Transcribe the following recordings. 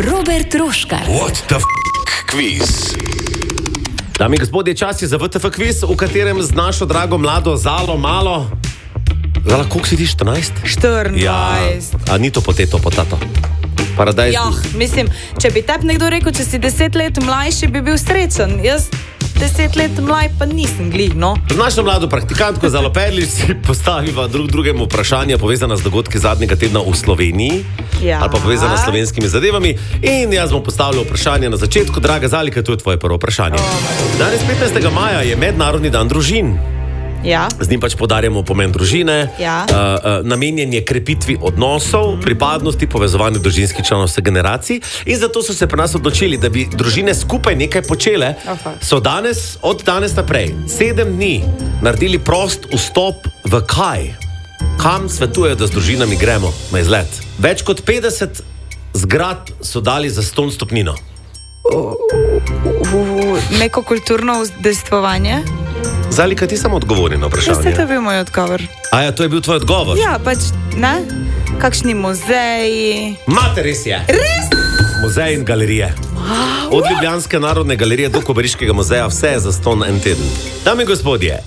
Robert Troškar. What the quiz? Dame in gospodje, čas je za WTF kviz, v katerem z našo drago mlado Zalo malo... Zala, koliko si ti, 14? 14. Ja, a ni to potato? Paradajz. Ja, mislim, če bi tep nekdo rekel, če si 10 let mlajši, bi bil srečen. Jaz 10 let mlaj pa nisem glih, no. Z našo mlado praktikantko Zalo Perlič si postaviva drugemu vprašanja povezana z dogodki zadnjega tedna v Sloveniji. Ja. Ali pa povezana s slovenskimi zadevami. In jaz bom postavljal vprašanje na začetku. Draga Zalika, to je tvoje prvo vprašanje. Danes 15. maja je Mednarodni dan družin. Ja. Z njim pač podarjamo pomen družine, Ja. namenjen je krepitvi odnosov, pripadnosti, povezovanju družinskih članov vseh generacij. In zato so se pri nas odločili, da bi družine skupaj nekaj počele. So od danes naprej 7 dni naredili prost vstop v kaj? Kam svetujejo, da z družinami gremo na izlet? Več kot 50 zgradb so dali za ston stopnino. Neko kulturno udejstvovanje. Zalika, ti samo odgovori na vprašanje. Vse to je bil moj odgovor. Aja, to je bil tvoj odgovor? Ja, pač, ne? Kakšni muzeji. Mate, res je. Res? Muzej in galerije. Od Ljubljanske narodne galerije do Kobariškega muzeja, vse je zastonj en teden. Dame in gospodje,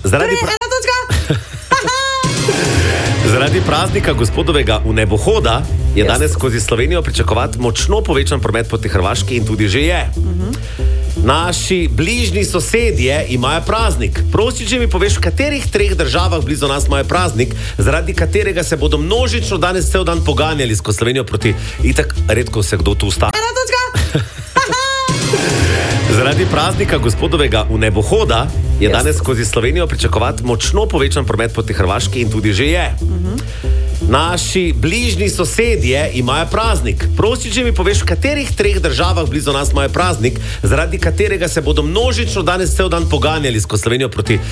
zaradi praznika gospodovega vnebohoda je danes skozi Slovenijo pričakovati močno povečan promet proti Hrvaški in tudi že je. Naši bližnji sosedje imajo praznik. Prosim, če mi poveš, v katerih 3 državah blizu nas imajo praznik, zaradi katerega se bodo množično danes cel dan poganjali skozi Slovenijo proti... Itak, redko se kdo tu ustavi. Zaradi praznika gospodovega vnebohoda je danes skozi Slovenijo pričakovati močno povečan promet proti Hrvaški in tudi že je. Naši bližnji sosedje imajo praznik. Prosim, če mi poveš, v katerih 3 državah blizu nas imajo praznik, zaradi katerega se bodo množično danes cel dan poganjali skozi Slovenijo proti...